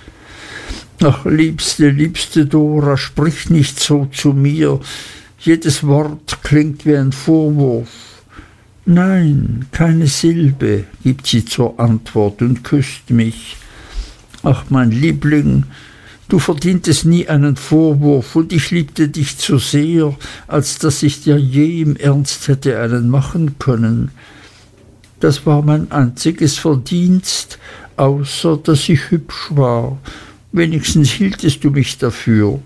Ach, liebste, liebste Dora, sprich nicht so zu mir. Jedes Wort klingt wie ein Vorwurf. Nein, keine Silbe, gibt sie zur Antwort und küsst mich. Ach, mein Liebling, du verdientest nie einen Vorwurf, und ich liebte dich zu sehr, als dass ich dir je im Ernst hätte einen machen können. Das war mein einziges Verdienst, außer dass ich hübsch war. Wenigstens hieltest du mich dafür.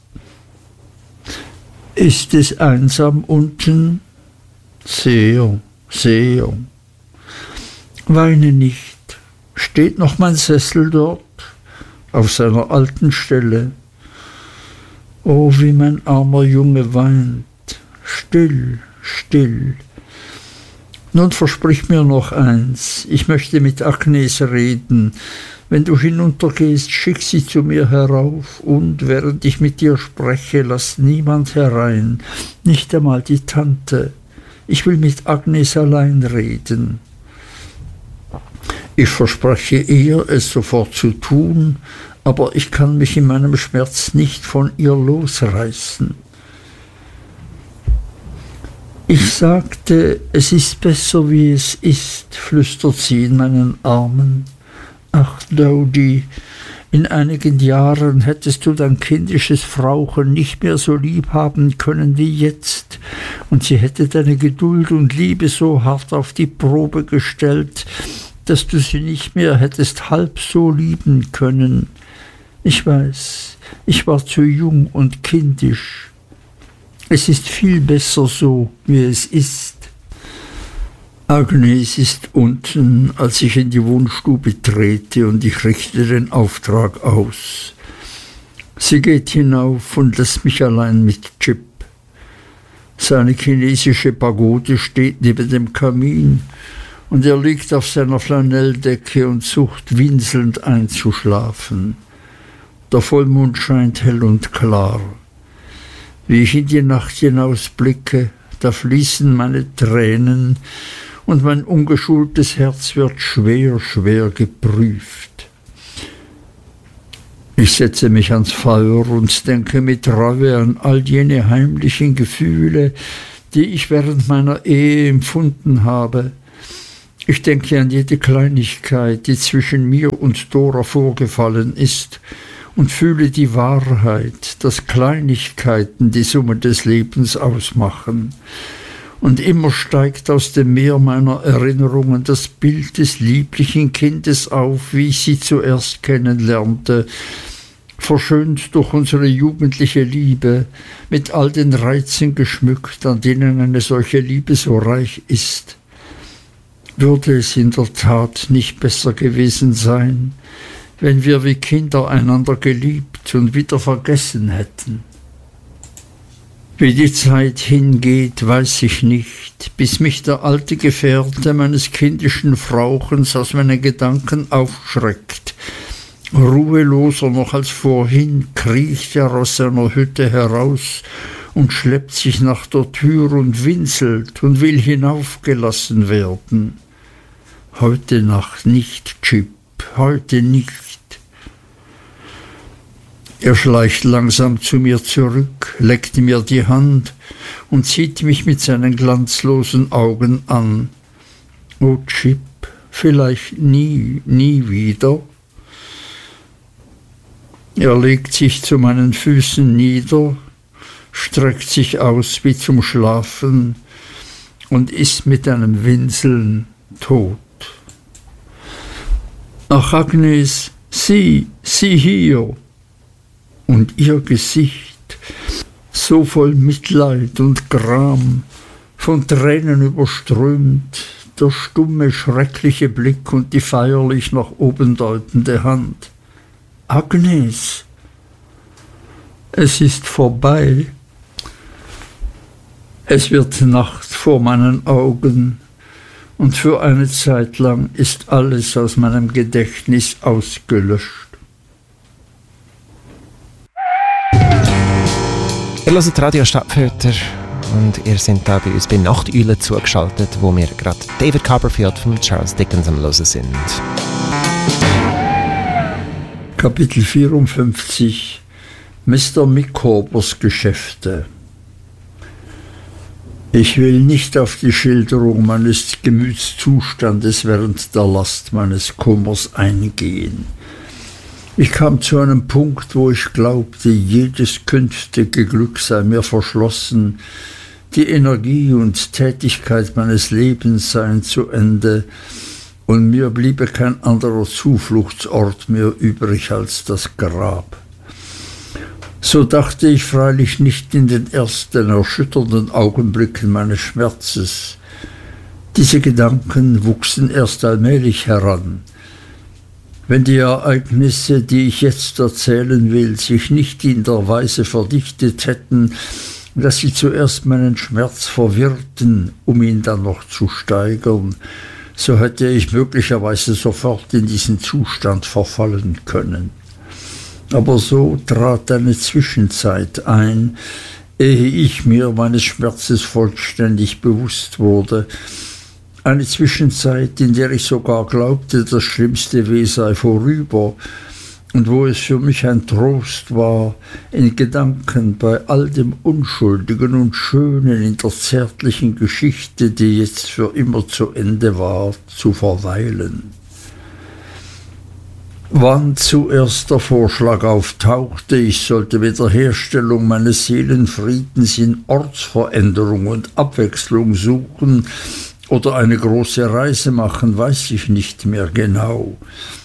Ist es einsam unten? Sehr, sehr. Weine nicht. Steht noch mein Sessel dort, auf seiner alten Stelle? Oh, wie mein armer Junge weint. Still, still. Nun versprich mir noch eins. Ich möchte mit Agnes reden. Wenn du hinuntergehst, schick sie zu mir herauf, und während ich mit dir spreche, lass niemand herein, nicht einmal die Tante. Ich will mit Agnes allein reden. Ich verspreche ihr, es sofort zu tun, aber ich kann mich in meinem Schmerz nicht von ihr losreißen. Ich sagte, es ist besser, wie es ist, flüstert sie in meinen Armen. Ach, Dodi, in einigen Jahren hättest du dein kindisches Frauchen nicht mehr so lieb haben können wie jetzt, und sie hätte deine Geduld und Liebe so hart auf die Probe gestellt, dass du sie nicht mehr hättest halb so lieben können. Ich weiß, ich war zu jung und kindisch. Es ist viel besser so, wie es ist. Agnes ist unten, als ich in die Wohnstube trete, und ich richte den Auftrag aus. Sie geht hinauf und lässt mich allein mit Chip. Seine chinesische Pagode steht neben dem Kamin, und er liegt auf seiner Flanelldecke und sucht winselnd einzuschlafen. Der Vollmond scheint hell und klar. Wie ich in die Nacht hinausblicke, da fließen meine Tränen, und mein ungeschultes Herz wird schwer, schwer geprüft. Ich setze mich ans Feuer und denke mit Reue an all jene heimlichen Gefühle, die ich während meiner Ehe empfunden habe. Ich denke an jede Kleinigkeit, die zwischen mir und Dora vorgefallen ist, und fühle die Wahrheit, dass Kleinigkeiten die Summe des Lebens ausmachen. Und immer steigt aus dem Meer meiner Erinnerungen das Bild des lieblichen Kindes auf, wie ich sie zuerst kennenlernte, verschönt durch unsere jugendliche Liebe, mit all den Reizen geschmückt, an denen eine solche Liebe so reich ist. Würde es in der Tat nicht besser gewesen sein, wenn wir wie Kinder einander geliebt und wieder vergessen hätten? Wie die Zeit hingeht, weiß ich nicht, bis mich der alte Gefährte meines kindischen Frauchens aus meinen Gedanken aufschreckt. Ruheloser noch als vorhin kriecht er aus seiner Hütte heraus und schleppt sich nach der Tür und winselt und will hinaufgelassen werden. Heute Nacht nicht, Jip, heute nicht. Er schleicht langsam zu mir zurück, leckt mir die Hand und sieht mich mit seinen glanzlosen Augen an. Oh, Jip, vielleicht nie, nie wieder. Er legt sich zu meinen Füßen nieder, streckt sich aus wie zum Schlafen und ist mit einem Winseln tot. Ach, Agnes, sieh, sieh hier! Und ihr Gesicht, so voll Mitleid und Gram, von Tränen überströmt, der stumme, schreckliche Blick und die feierlich nach oben deutende Hand. Agnes, es ist vorbei. Es wird Nacht vor meinen Augen, und für eine Zeit lang ist alles aus meinem Gedächtnis ausgelöscht. Ihr hört Radio Stadtfilter und ihr seid da bei uns bei Nachteule zugeschaltet, wo wir gerade David Copperfield von Charles Dickens am Hören sind. Kapitel vierundfünfzig Mister Micawbers Geschäfte. Ich will nicht auf die Schilderung meines Gemütszustandes während der Last meines Kummers eingehen. Ich kam zu einem Punkt, wo ich glaubte, jedes künftige Glück sei mir verschlossen, die Energie und Tätigkeit meines Lebens seien zu Ende, und mir bliebe kein anderer Zufluchtsort mehr übrig als das Grab. So dachte ich freilich nicht in den ersten erschütternden Augenblicken meines Schmerzes. Diese Gedanken wuchsen erst allmählich heran. Wenn die Ereignisse, die ich jetzt erzählen will, sich nicht in der Weise verdichtet hätten, dass sie zuerst meinen Schmerz verwirrten, um ihn dann noch zu steigern, so hätte ich möglicherweise sofort in diesen Zustand verfallen können. Aber so trat eine Zwischenzeit ein, ehe ich mir meines Schmerzes vollständig bewusst wurde. Eine Zwischenzeit, in der ich sogar glaubte, das schlimmste Weh sei vorüber, und wo es für mich ein Trost war, in Gedanken bei all dem Unschuldigen und Schönen in der zärtlichen Geschichte, die jetzt für immer zu Ende war, zu verweilen. Wann zuerst der Vorschlag auftauchte, ich sollte Wiederherstellung meines Seelenfriedens in Ortsveränderung und Abwechslung suchen oder eine große Reise machen, weiß ich nicht mehr genau.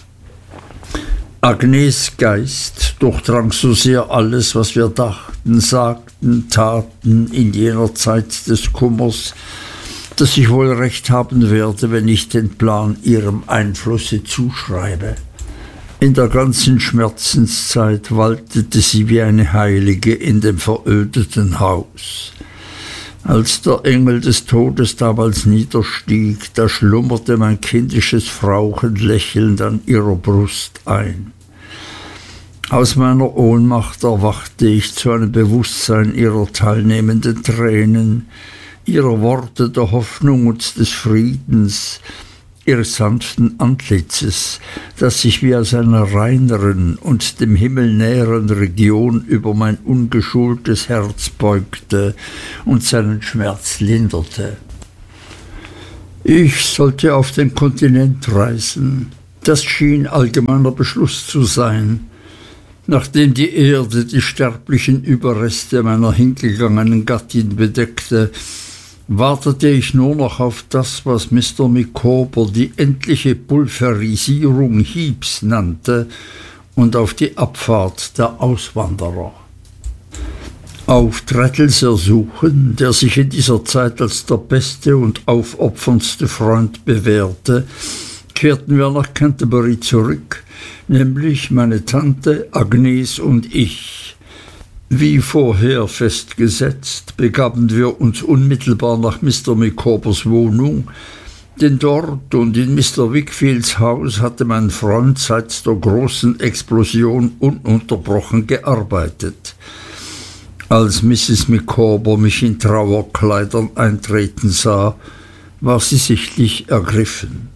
Agnes' Geist durchdrang so sehr alles, was wir dachten, sagten, taten in jener Zeit des Kummers, dass ich wohl recht haben werde, wenn ich den Plan ihrem Einflusse zuschreibe. In der ganzen Schmerzenszeit waltete sie wie eine Heilige in dem verödeten Haus. Als der Engel des Todes damals niederstieg, da schlummerte mein kindisches Frauchen lächelnd an ihrer Brust ein. Aus meiner Ohnmacht erwachte ich zu einem Bewusstsein ihrer teilnehmenden Tränen, ihrer Worte der Hoffnung und des Friedens, ihres sanften Antlitzes, das sich wie aus einer reineren und dem Himmel näheren Region über mein ungeschultes Herz beugte und seinen Schmerz linderte. Ich sollte auf den Kontinent reisen. Das schien allgemeiner Beschluss zu sein. Nachdem die Erde die sterblichen Überreste meiner hingegangenen Gattin bedeckte, wartete ich nur noch auf das, was Mister Micawber die endliche Pulverisierung Heeps nannte, und auf die Abfahrt der Auswanderer. Auf Traddles Ersuchen, der sich in dieser Zeit als der beste und aufopferndste Freund bewährte, kehrten wir nach Canterbury zurück, nämlich meine Tante, Agnes und ich. Wie vorher festgesetzt, begaben wir uns unmittelbar nach Mister Micawbers Wohnung, denn dort und in Mister Wickfields Haus hatte mein Freund seit der großen Explosion ununterbrochen gearbeitet. Als Misses Micawber mich in Trauerkleidern eintreten sah, war sie sichtlich ergriffen.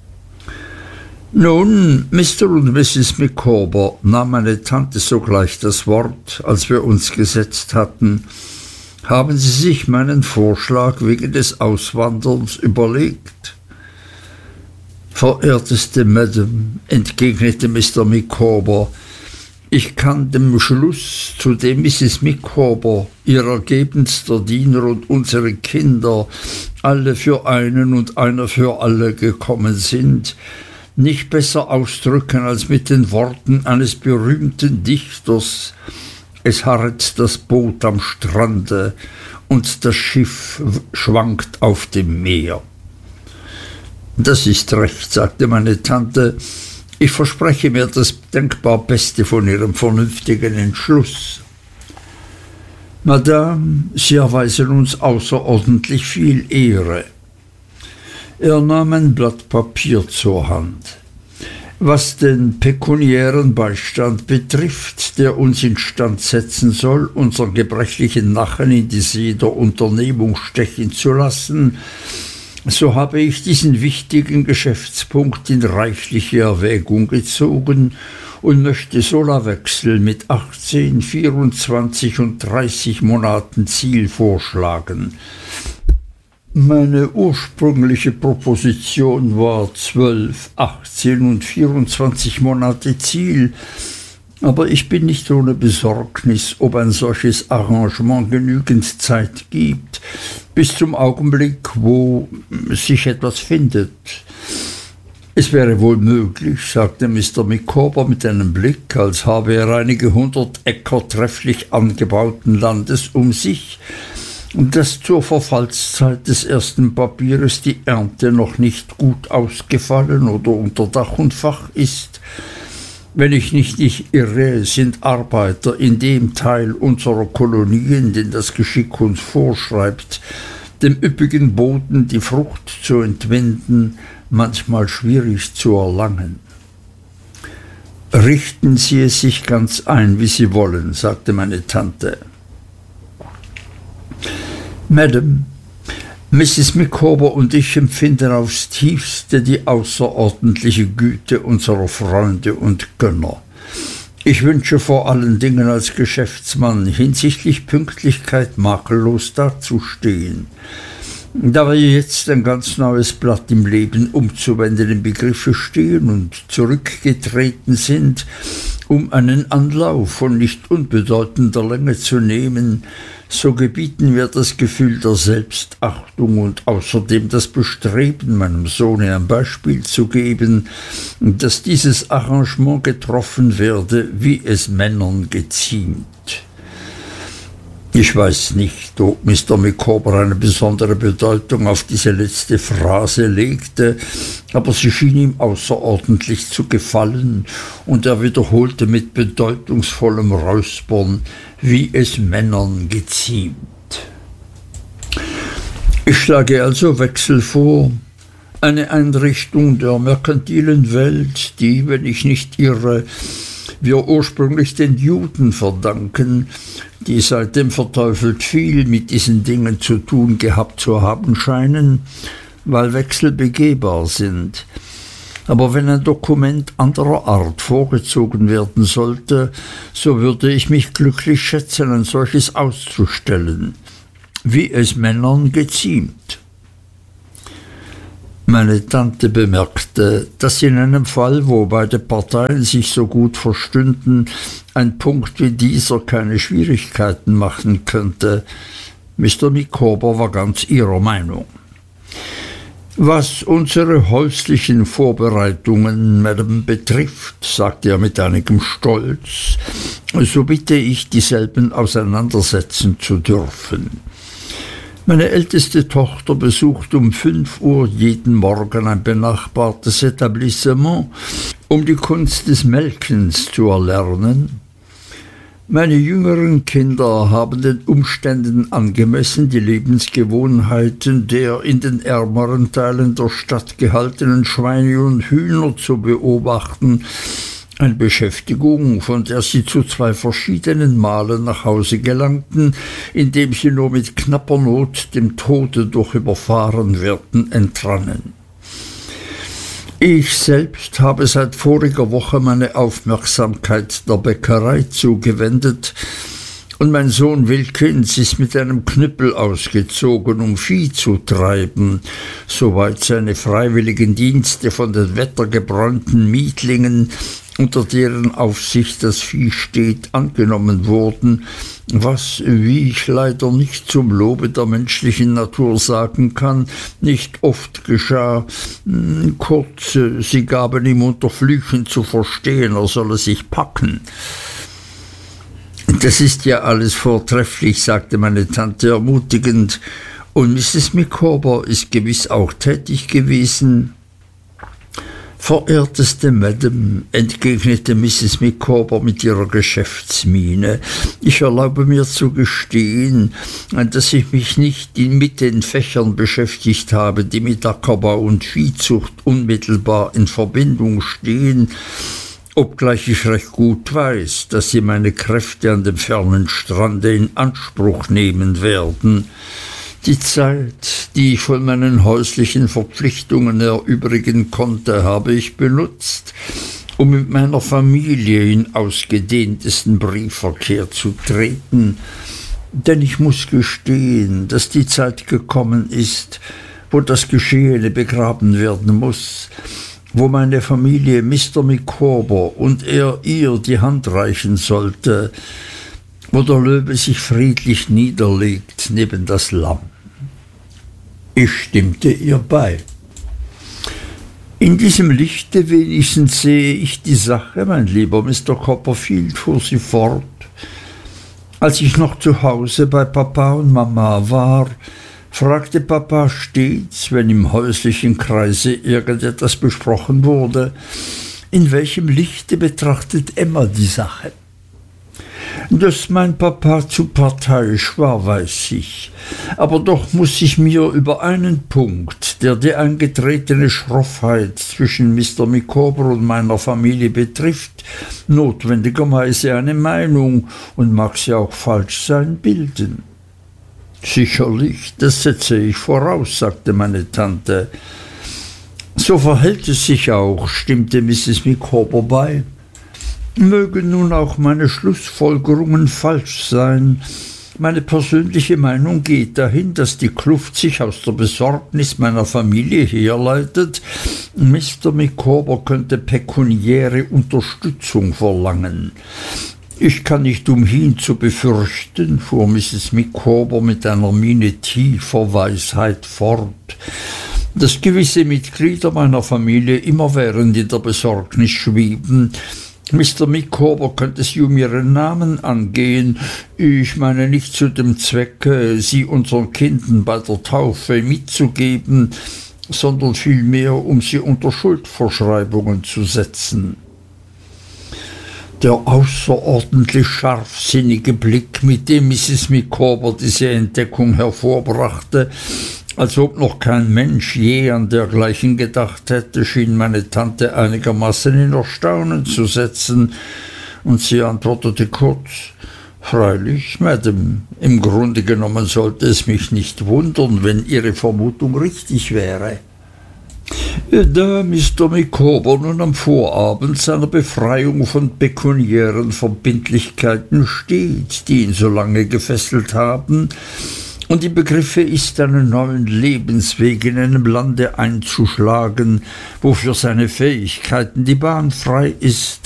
»Nun, Mister und Misses Micawber«, nahm meine Tante sogleich das Wort, als wir uns gesetzt hatten, »haben Sie sich meinen Vorschlag wegen des Auswanderns überlegt?« »Verehrteste Madam«, entgegnete Mister Micawber, »ich kann dem Schluss, zu dem Misses Micawber, ihr ergebenster Diener und unsere Kinder, alle für einen und einer für alle gekommen sind, nicht besser ausdrücken als mit den Worten eines berühmten Dichters: Es harret das Boot am Strande und das Schiff schwankt auf dem Meer. Das ist recht, sagte meine Tante. Ich verspreche mir das denkbar Beste von Ihrem vernünftigen Entschluss. Madame, Sie erweisen uns außerordentlich viel Ehre. Er nahm ein Blatt Papier zur Hand. Was den pekuniären Beistand betrifft, der uns instand setzen soll, unseren gebrechlichen Nachen in die See der Unternehmung stechen zu lassen, so habe ich diesen wichtigen Geschäftspunkt in reichliche Erwägung gezogen und möchte Solawechsel mit achtzehn, vierundzwanzig und dreißig Monaten Ziel vorschlagen. Meine ursprüngliche Proposition war zwölf, achtzehn und vierundzwanzig Monate Ziel, aber ich bin nicht ohne Besorgnis, ob ein solches Arrangement genügend Zeit gibt, bis zum Augenblick, wo sich etwas findet. Es wäre wohl möglich, sagte Mister Micawber mit einem Blick, als habe er einige hundert Äcker trefflich angebauten Landes um sich, dass zur Verfallszeit des ersten Papieres die Ernte noch nicht gut ausgefallen oder unter Dach und Fach ist. Wenn ich nicht ich irre, sind Arbeiter in dem Teil unserer Kolonien, den das Geschick uns vorschreibt, dem üppigen Boden die Frucht zu entwinden, manchmal schwierig zu erlangen. »Richten Sie es sich ganz ein, wie Sie wollen«, sagte meine Tante. »Madam, Misses Micawber und ich empfinden aufs tiefste die außerordentliche Güte unserer Freunde und Gönner. Ich wünsche vor allen Dingen als Geschäftsmann hinsichtlich Pünktlichkeit makellos dazustehen. Da wir jetzt ein ganz neues Blatt im Leben umzuwenden im Begriffe stehen und zurückgetreten sind, um einen Anlauf von nicht unbedeutender Länge zu nehmen, so gebieten wir das Gefühl der Selbstachtung und außerdem das Bestreben, meinem Sohne ein Beispiel zu geben, dass dieses Arrangement getroffen werde, wie es Männern geziemt. Ich weiß nicht, ob Mister Micawber eine besondere Bedeutung auf diese letzte Phrase legte, aber sie schien ihm außerordentlich zu gefallen, und er wiederholte mit bedeutungsvollem Räuspern, wie es Männern geziemt. Ich schlage also Wechsel vor, eine Einrichtung der merkantilen Welt, die, wenn ich nicht irre, wir ursprünglich den Juden verdanken, die seitdem verteufelt viel mit diesen Dingen zu tun gehabt zu haben scheinen, weil Wechsel begehbar sind. Aber wenn ein Dokument anderer Art vorgezogen werden sollte, so würde ich mich glücklich schätzen, ein solches auszustellen, wie es Männern geziemt. Meine Tante bemerkte, dass in einem Fall, wo beide Parteien sich so gut verstünden, ein Punkt wie dieser keine Schwierigkeiten machen könnte. Mister Micawber war ganz ihrer Meinung. Was unsere häuslichen Vorbereitungen, Madame, betrifft, sagte er mit einigem Stolz, so bitte ich, dieselben auseinandersetzen zu dürfen. Meine älteste Tochter besucht um fünf Uhr jeden Morgen ein benachbartes Etablissement, um die Kunst des Melkens zu erlernen. Meine jüngeren Kinder haben den Umständen angemessen die Lebensgewohnheiten der in den ärmeren Teilen der Stadt gehaltenen Schweine und Hühner zu beobachten, eine Beschäftigung, von der sie zu zwei verschiedenen Malen nach Hause gelangten, indem sie nur mit knapper Not dem Tode durch Überfahrenwerden entrannen. Ich selbst habe seit voriger Woche meine Aufmerksamkeit der Bäckerei zugewendet, und mein Sohn Wilkins ist mit einem Knüppel ausgezogen, um Vieh zu treiben, soweit seine freiwilligen Dienste von den wettergebräunten Mietlingen, unter deren Aufsicht das Vieh steht, angenommen wurden, was, wie ich leider nicht zum Lobe der menschlichen Natur sagen kann, nicht oft geschah. Kurz, sie gaben ihm unter Flüchen zu verstehen, er solle sich packen. Das ist ja alles vortrefflich, sagte meine Tante ermutigend, und Misses Micawber ist gewiss auch tätig gewesen. Verehrteste Madame, entgegnete Misses Micawber mit ihrer Geschäftsmiene, ich erlaube mir zu gestehen, dass ich mich nicht mit den Fächern beschäftigt habe, die mit Ackerbau und Viehzucht unmittelbar in Verbindung stehen, obgleich ich recht gut weiß, dass Sie meine Kräfte an dem fernen Strande in Anspruch nehmen werden. Die Zeit, die ich von meinen häuslichen Verpflichtungen erübrigen konnte, habe ich benutzt, um mit meiner Familie in ausgedehntesten Briefverkehr zu treten. Denn ich muss gestehen, dass die Zeit gekommen ist, wo das Geschehene begraben werden muss, wo meine Familie Mister Micawber und er ihr die Hand reichen sollte, wo der Löwe sich friedlich niederlegt neben das Lamm. Ich stimmte ihr bei. In diesem Lichte wenigstens sehe ich die Sache, mein lieber Mister Copperfield, fuhr sie fort. Als ich noch zu Hause bei Papa und Mama war, fragte Papa stets, wenn im häuslichen Kreise irgendetwas besprochen wurde, in welchem Lichte betrachtet Emma die Sache. Dass mein Papa zu parteiisch war, weiß ich. Aber doch muß ich mir über einen Punkt, der die eingetretene Schroffheit zwischen Mister Micawber und meiner Familie betrifft, notwendigerweise eine Meinung, und mag sie auch falsch sein, bilden. Sicherlich, das setze ich voraus, sagte meine Tante. So verhält es sich auch, stimmte Misses Micawber bei. Mögen nun auch meine Schlussfolgerungen falsch sein. Meine persönliche Meinung geht dahin, dass die Kluft sich aus der Besorgnis meiner Familie herleitet. Mister Micawber könnte pekuniäre Unterstützung verlangen. Ich kann nicht umhin zu befürchten, fuhr Misses Micawber mit einer Miene tiefer Weisheit fort, dass gewisse Mitglieder meiner Familie immerwährend in der Besorgnis schweben. Mister Micawber könnte sie um ihren Namen angehen. Ich meine nicht zu dem Zwecke, sie unseren Kindern bei der Taufe mitzugeben, sondern vielmehr, um sie unter Schuldverschreibungen zu setzen. Der außerordentlich scharfsinnige Blick, mit dem Misses Micawber diese Entdeckung hervorbrachte, als ob noch kein Mensch je an dergleichen gedacht hätte, schien meine Tante einigermaßen in Erstaunen zu setzen, und sie antwortete kurz: Freilich, Madame. Im Grunde genommen sollte es mich nicht wundern, wenn Ihre Vermutung richtig wäre. Da Mister Micawber nun am Vorabend seiner Befreiung von pekuniären Verbindlichkeiten steht, die ihn so lange gefesselt haben, und im Begriffe ist, einen neuen Lebensweg in einem Lande einzuschlagen, wo für seine Fähigkeiten die Bahn frei ist,